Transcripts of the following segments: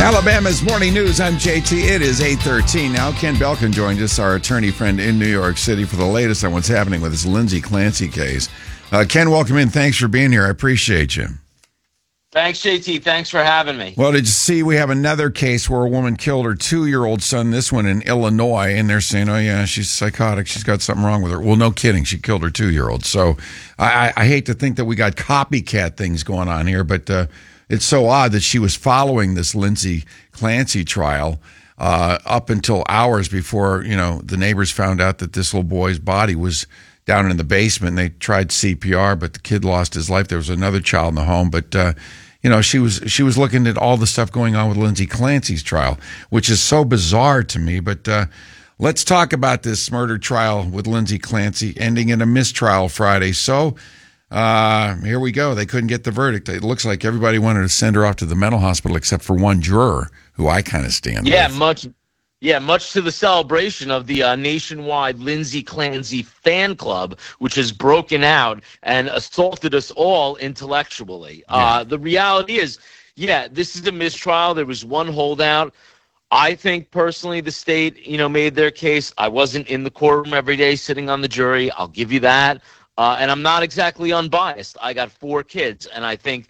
Alabama's Morning News. I'm JT. It is 8:13 now. Ken Belkin joined us, our attorney friend in New York City, for the latest on what's happening with this Lindsay Clancy case. Ken, welcome in. Thanks for being here. I appreciate you. Thanks, JT. Thanks for having me. Well, did you see we have another case where a woman killed her 2-year-old son, this one in Illinois, and they're saying, oh, yeah, she's psychotic. She's got something wrong with her. Well, no kidding. She killed her 2-year-old. So I hate to think that we got copycat things going on here, but it's so odd that she was following this Lindsay Clancy trial up until hours before, the neighbors found out that this little boy's body was down in the basement. They tried CPR, but the kid lost his life. There was another child in the home, but she was looking at all the stuff going on with Lindsay Clancy's trial, which is so bizarre to me. But let's talk about this murder trial with Lindsay Clancy ending in a mistrial Friday. So here we go. They couldn't get the verdict. It looks like everybody wanted to send her off to the mental hospital except for one juror who I kind of stand with. Much to the celebration of the nationwide Lindsay Clancy fan club, which has broken out and assaulted us all intellectually. The reality is, this is a mistrial. There was one holdout. I think personally the state, made their case. I wasn't in the courtroom every day sitting on the jury. I'll give you that. And I'm not exactly unbiased. I got 4 kids, and I think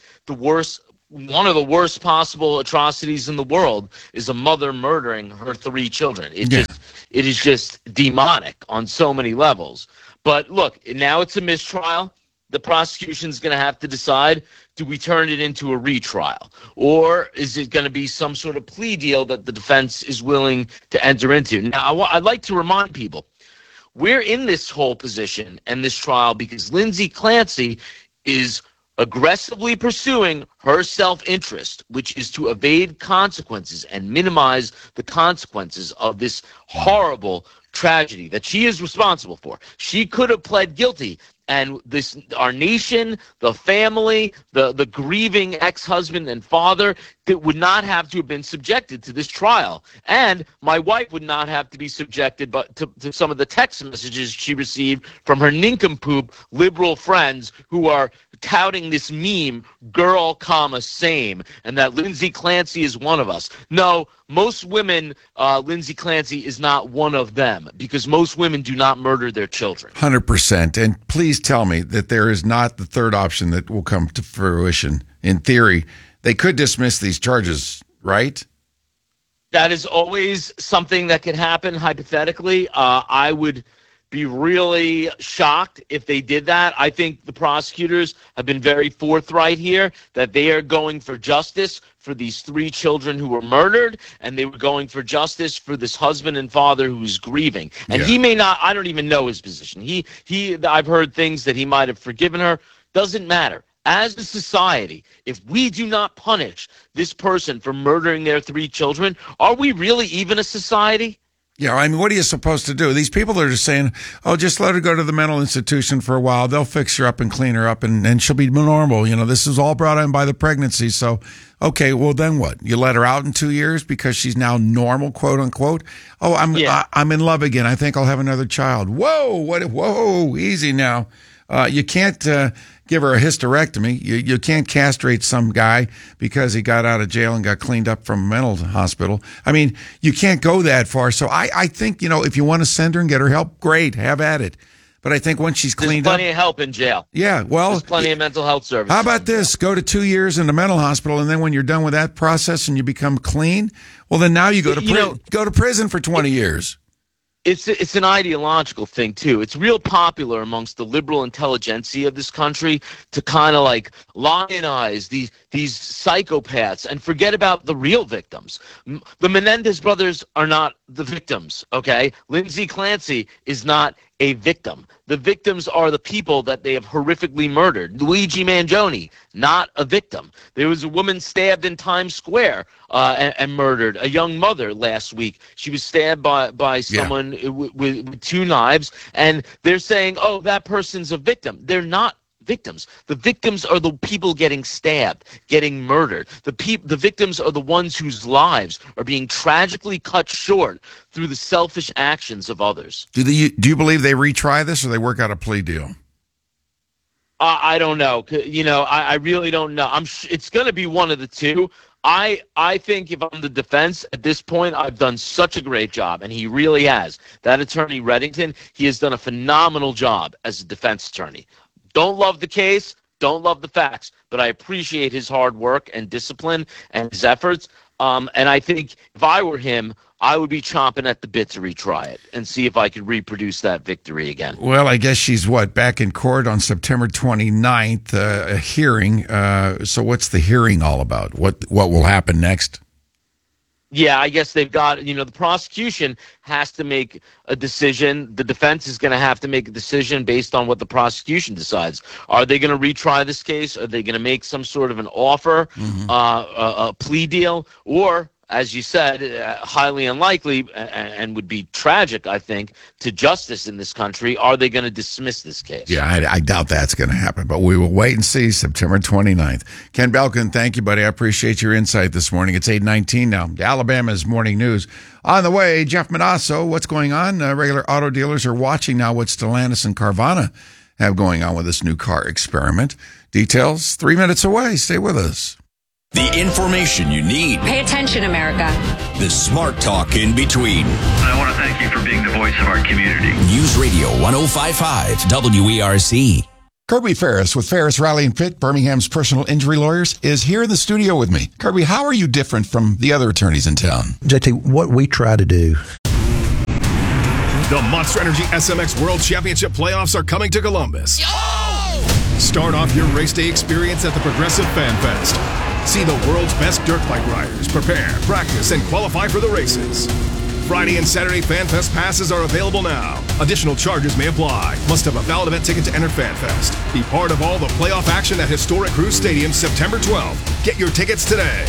one of the worst possible atrocities in the world is a mother murdering her 3 children. It is just demonic on so many levels. But look, now it's a mistrial. The prosecution's going to have to decide, do we turn it into a retrial? Or is it going to be some sort of plea deal that the defense is willing to enter into? Now, I'd like to remind people, we're in this whole position and this trial because Lindsay Clancy is aggressively pursuing her self-interest, which is to evade consequences and minimize the consequences of this horrible tragedy that she is responsible for. She could have pled guilty, and our nation, the family, the grieving ex-husband and father, that would not have to have been subjected to this trial. And my wife would not have to be subjected to some of the text messages she received from her nincompoop liberal friends who are touting this meme, girl, comma, same, and that Lindsay Clancy is one of us. No, most women, Lindsay Clancy is not one of them, because most women do not murder their children. 100%. And please tell me that there is not the third option that will come to fruition. In theory, they could dismiss these charges, right? That is always something that could happen, hypothetically. I would be really shocked if they did that. I think the prosecutors have been very forthright here that they are going for justice for these 3 children who were murdered, and they were going for justice for this husband and father who's grieving. And he may not, I don't even know his position. I've heard things that he might have forgiven her. Doesn't matter. As a society, if we do not punish this person for murdering their 3 children, are we really even a society? Yeah, I mean, what are you supposed to do? These people are just saying, oh, just let her go to the mental institution for a while. They'll fix her up and clean her up, and she'll be normal. This is all brought on by the pregnancy. So, okay, well, then what? You let her out in 2 years because she's now normal, quote unquote? Oh, I'm in love again. I think I'll have another child. Whoa, easy now. You can't give her a hysterectomy. You can't castrate some guy because he got out of jail and got cleaned up from a mental hospital. I mean, you can't go that far. So I think, if you want to send her and get her help, great, have at it. But I think once she's cleaned up... There's plenty of help in jail. Yeah, well... There's plenty of mental health services. How about this? Go to 2 years in the mental hospital, and then when you're done with that process and you become clean, well, then now you go to prison for 20 years. It's an ideological thing, too. It's real popular amongst the liberal intelligentsia of this country to kind of like lionize these psychopaths and forget about the real victims. The Menendez brothers are not the victims, okay? Lindsay Clancy is not a victim. The victims are the people that they have horrifically murdered. Luigi Mangione, not a victim. There was a woman stabbed in Times Square and murdered, a young mother last week. She was stabbed by someone with 2 knives, and they're saying, oh, that person's a victim. They're not victims. The victims are the people getting stabbed, getting murdered. The victims are the ones whose lives are being tragically cut short through the selfish actions of others. Do you believe they retry this, or they work out a plea deal? I don't know. I really don't know. It's going to be one of the two. I think if I'm the defense at this point, I've done such a great job, and he really has. That attorney, Reddington, he has done a phenomenal job as a defense attorney. Don't love the case, don't love the facts, but I appreciate his hard work and discipline and his efforts. And I think if I were him, I would be chomping at the bit to retry it and see if I could reproduce that victory again. Well, I guess she's back in court on September 29th, a hearing. So what's the hearing all about? What will happen next? Yeah, I guess they've got, the prosecution has to make a decision. The defense is going to have to make a decision based on what the prosecution decides. Are they going to retry this case? Are they going to make some sort of an offer, a plea deal? Or, as you said, highly unlikely and would be tragic, I think, to justice in this country. Are they going to dismiss this case? Yeah, I doubt that's going to happen, but we will wait and see September 29th. Ken Belkin, thank you, buddy. I appreciate your insight this morning. It's 8:19 now. Alabama's morning news. On the way, Jeff Manasso, what's going on? Regular auto dealers are watching now what Stellantis and Carvana have going on with this new car experiment. Details 3 minutes away. Stay with us. The information you need. Pay attention, America. The smart talk in between. I want to thank you for being the voice of our community. News Radio 105.5 WERC. Kirby Ferris with Ferris Riley and Pitt, Birmingham's personal injury lawyers, is here in the studio with me. Kirby, how are you different from the other attorneys in town? JT, what we try to do. The Monster Energy SMX World Championship playoffs are coming to Columbus. Start off your race day experience at the Progressive Fan Fest. See the world's best dirt bike riders prepare, practice, and qualify for the races. Friday and Saturday Fan Fest passes are available now. Additional charges may apply. Must have a valid event ticket to enter Fan Fest. Be part of all the playoff action at Historic Cruise Stadium September 12th. Get your tickets today.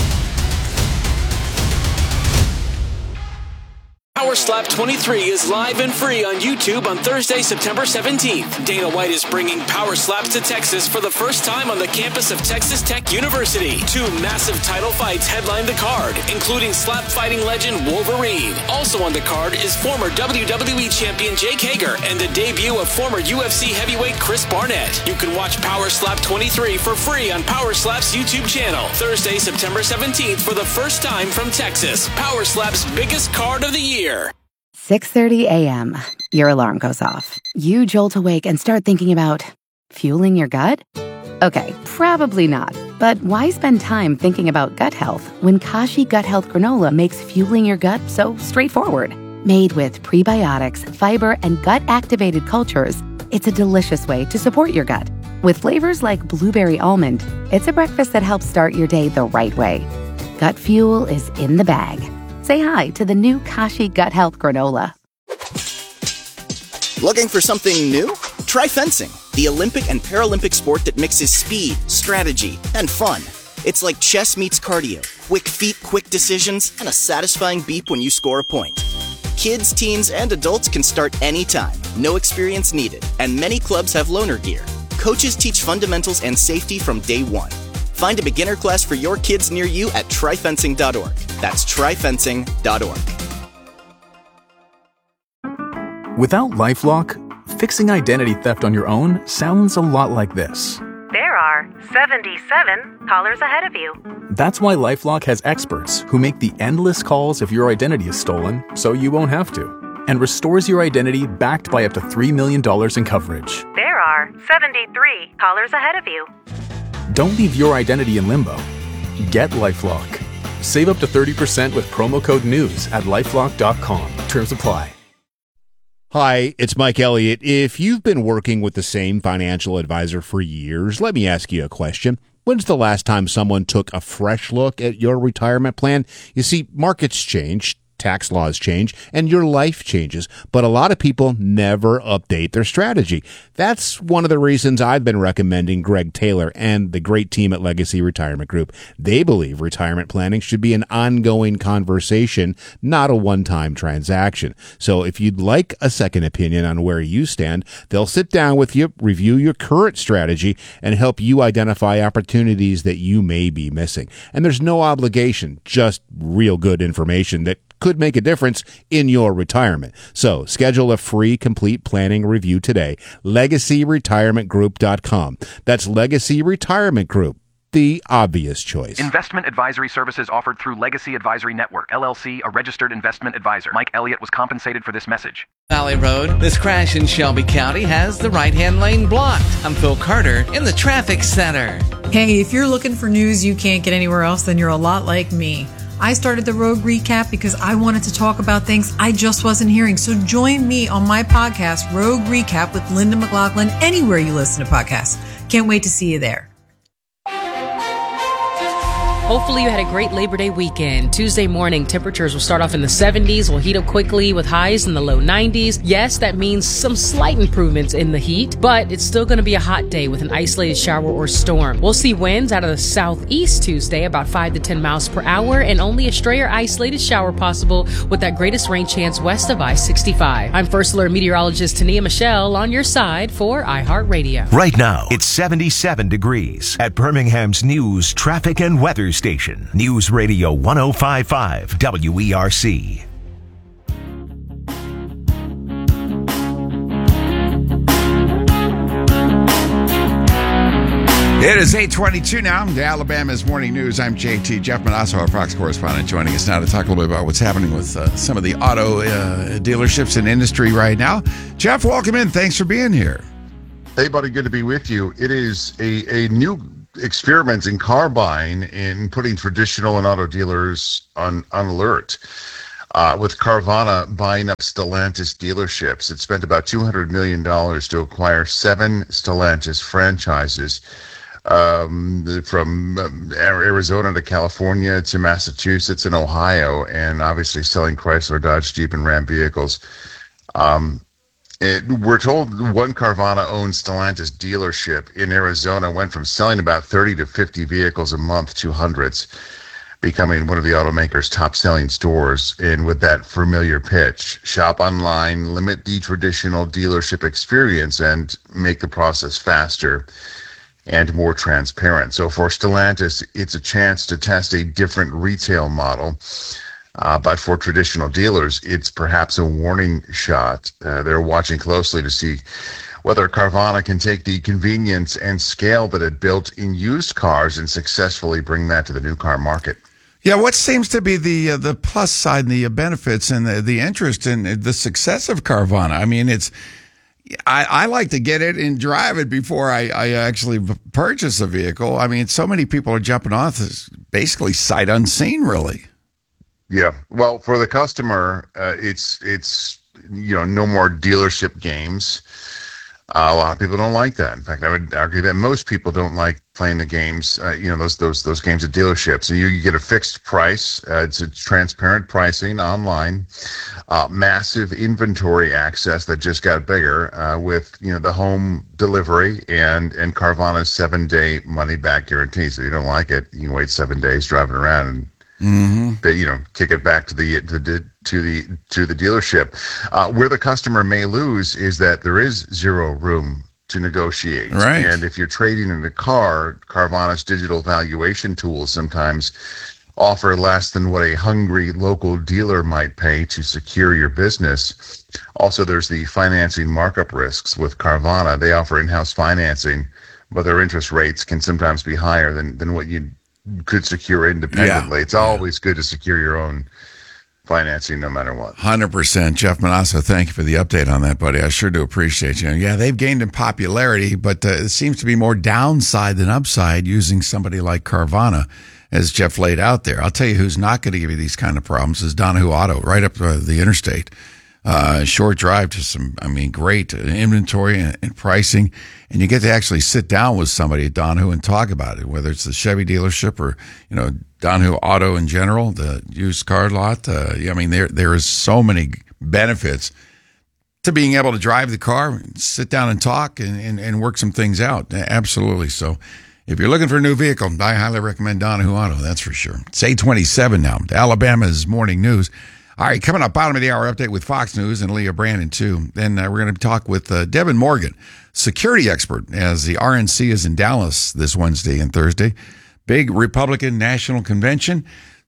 Power Slap 23 is live and free on YouTube on Thursday, September 17th. Dana White is bringing Power Slaps to Texas for the first time on the campus of Texas Tech University. 2 massive title fights headline the card, including slap fighting legend Wolverine. Also on the card is former WWE champion Jake Hager and the debut of former UFC heavyweight Chris Barnett. You can watch Power Slap 23 for free on Power Slap's YouTube channel. Thursday, September 17th for the first time from Texas. Power Slap's biggest card of the year. 6:30 a.m. Your alarm goes off. You jolt awake and start thinking about fueling your gut? Okay, probably not. But why spend time thinking about gut health when Kashi Gut Health Granola makes fueling your gut so straightforward? Made with prebiotics, fiber, and gut-activated cultures, it's a delicious way to support your gut. With flavors like blueberry almond, it's a breakfast that helps start your day the right way. Gut fuel is in the bag. Say hi to the new Kashi Gut Health Granola. Looking for something new? Try fencing, the Olympic and Paralympic sport that mixes speed, strategy, and fun. It's like chess meets cardio. Quick feet, quick decisions, and a satisfying beep when you score a point. Kids, teens, and adults can start anytime. No experience needed. And many clubs have loaner gear. Coaches teach fundamentals and safety from day one. Find a beginner class for your kids near you at tryfencing.org. That's tryfencing.org. Without LifeLock, fixing identity theft on your own sounds a lot like this. There are 77 callers ahead of you. That's why LifeLock has experts who make the endless calls if your identity is stolen, so you won't have to, and restores your identity backed by up to $3 million in coverage. There are 73 callers ahead of you. Don't leave your identity in limbo. Get LifeLock. Save up to 30% with promo code NEWS at LifeLock.com. Terms apply. Hi, it's Mike Elliott. If you've been working with the same financial advisor for years, let me ask you a question. When's the last time someone took a fresh look at your retirement plan? You see, markets change, tax laws change, and your life changes, but a lot of people never update their strategy. That's one of the reasons I've been recommending Greg Taylor and the great team at Legacy Retirement Group. They believe retirement planning should be an ongoing conversation, not a one-time transaction. So if you'd like a second opinion on where you stand, they'll sit down with you, review your current strategy, and help you identify opportunities that you may be missing. And there's no obligation, just real good information that could make a difference in your retirement. So schedule a free complete planning review today. LegacyRetirementGroup.com. That's Legacy Retirement Group. The obvious choice. Investment advisory services offered through Legacy Advisory Network, LLC, a registered investment advisor. Mike Elliott was compensated for this message. Valley Road. This crash in Shelby County has the right-hand lane blocked. I'm Phil Carter in the traffic center. Hey, if you're looking for news you can't get anywhere else, then you're a lot like me. I started the Rogue Recap because I wanted to talk about things I just wasn't hearing. So join me on my podcast, Rogue Recap with Linda McLaughlin, anywhere you listen to podcasts. Can't wait to see you there. Hopefully you had a great Labor Day weekend. Tuesday morning, temperatures will start off in the 70s, will heat up quickly with highs in the low 90s. Yes, that means some slight improvements in the heat, but it's still going to be a hot day with an isolated shower or storm. We'll see winds out of the southeast Tuesday, about 5 to 10 miles per hour, and only a stray or isolated shower possible with that greatest rain chance west of I-65. I'm First Alert meteorologist Tania Michelle on your side for iHeartRadio. Right now, it's 77 degrees at Birmingham's news, traffic, and weather station, News Radio 105.5 WERC. It is 8:22 now. The Alabama's Morning News. I'm JT. Jeff Manasso, our Fox correspondent, joining us now to talk a little bit about what's happening with some of the auto dealerships and industry right now. Jeff, welcome in. Thanks for being here. Hey, buddy. Good to be with you. It is a new experiment in car buying in putting traditional and auto dealers on alert. With Carvana buying up Stellantis dealerships, it spent about $200 million to acquire 7 Stellantis franchises from Arizona to California to Massachusetts and Ohio, and obviously selling Chrysler, Dodge, Jeep, and Ram vehicles. We're told one Carvana-owned Stellantis dealership in Arizona went from selling about 30 to 50 vehicles a month to hundreds, becoming one of the automaker's top-selling stores. And with that familiar pitch, shop online, limit the traditional dealership experience, and make the process faster and more transparent. So for Stellantis, it's a chance to test a different retail model. But for traditional dealers, it's perhaps a warning shot. They're watching closely to see whether Carvana can take the convenience and scale that it built in used cars and successfully bring that to the new car market. Yeah, what seems to be the plus side and the benefits and the interest in the success of Carvana? I mean, I like to get it and drive it before I actually purchase a vehicle. I mean, so many people are jumping off this basically sight unseen, really. Yeah, well, for the customer, it's no more dealership games. A lot of people don't like that. In fact, I would argue that most people don't like playing the games. Those games at dealerships. And you get a fixed price. It's a transparent pricing online. Massive inventory access that just got bigger with the home delivery and Carvana's 7-day money back guarantee. So you don't like it, you can wait 7 days driving around and. Mm-hmm. Kick it back to the dealership. Where the customer may lose is that there is zero room to negotiate. Right. And if you're trading in a car, Carvana's digital valuation tools sometimes offer less than what a hungry local dealer might pay to secure your business. Also, there's the financing markup risks with Carvana. They offer in-house financing, but their interest rates can sometimes be higher than what you could secure independently. Yeah. It's always good to secure your own financing no matter what. 100%. Jeff Manasso, thank you for the update on that, buddy. I sure do appreciate you. Yeah, they've gained in popularity, but it seems to be more downside than upside using somebody like Carvana, as Jeff laid out there. I'll tell you who's not going to give you these kind of problems is Donahue Auto, right up the interstate. Short drive to some, great inventory and pricing. And you get to actually sit down with somebody at Donahue and talk about it, whether it's the Chevy dealership or, Donahue Auto in general, the used car lot. There is so many benefits to being able to drive the car, sit down and talk and work some things out. Absolutely. So if you're looking for a new vehicle, I highly recommend Donahue Auto. That's for sure. It's 8:27 now. Alabama's Morning News. All right, coming up, bottom of the hour update with Fox News and Leah Brandon, too. Then we're going to talk with Devin Morgan, security expert, as the RNC is in Dallas this Wednesday and Thursday. Big Republican National Convention.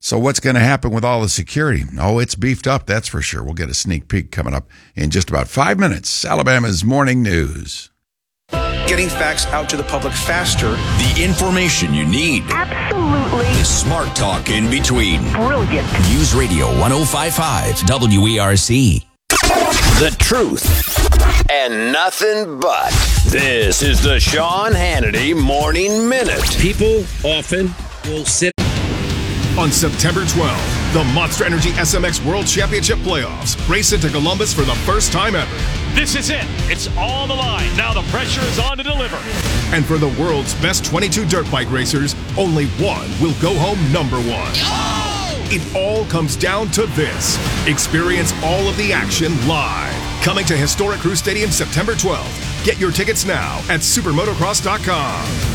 So what's going to happen with all the security? Oh, it's beefed up, that's for sure. We'll get a sneak peek coming up in just about 5 minutes. Alabama's Morning News. Getting facts out to the public faster. The information you need. Absolutely. The smart talk in between. Brilliant. News Radio 105.5 WERC. The truth and nothing but. This is the Sean Hannity Morning Minute. People often will sit. On September 12th, the Monster Energy SMX World Championship Playoffs race into Columbus for the first time ever. This is it. It's all the line. Now the pressure is on to deliver. And for the world's best 22 dirt bike racers, only one will go home number one. Oh! It all comes down to this. Experience all of the action live. Coming to Historic Crew Stadium September 12th. Get your tickets now at supermotocross.com.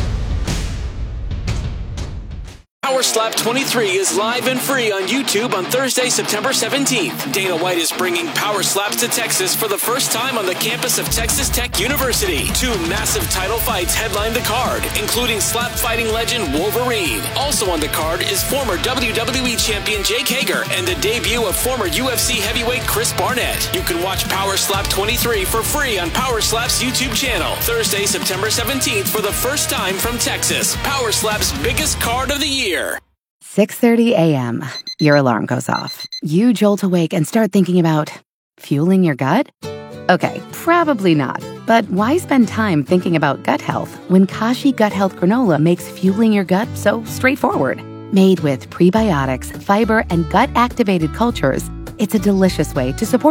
Power Slap 23 is live and free on YouTube on Thursday, September 17th. Dana White is bringing Power Slaps to Texas for the first time on the campus of Texas Tech University. 2 massive title fights headline the card, including slap fighting legend Wolverine. Also on the card is former WWE champion Jake Hager and the debut of former UFC heavyweight Chris Barnett. You can watch Power Slap 23 for free on Power Slap's YouTube channel. Thursday, September 17th for the first time from Texas. Power Slap's biggest card of the year. 6:30 a.m. Your alarm goes off. You jolt awake and start thinking about fueling your gut? Okay, probably not. But why spend time thinking about gut health when Kashi Gut Health Granola makes fueling your gut so straightforward? Made with prebiotics, fiber, and gut-activated cultures, it's a delicious way to support